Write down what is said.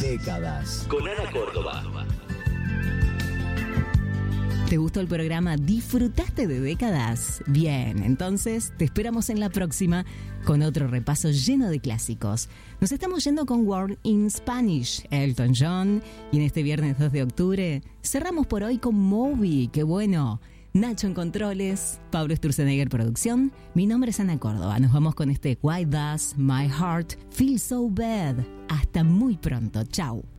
Décadas. Con Ana Córdoba. ¿Te gustó el programa? ¿Disfrutaste de décadas? Bien, entonces te esperamos en la próxima con otro repaso lleno de clásicos. Nos estamos yendo con Word in Spanish, Elton John, y en este viernes 2 de octubre cerramos por hoy con Moby, qué bueno. Nacho en controles, Pablo Sturzenegger producción, mi nombre es Ana Córdoba. Nos vamos con este Why Does My Heart Feel So Bad. Hasta muy pronto, chau.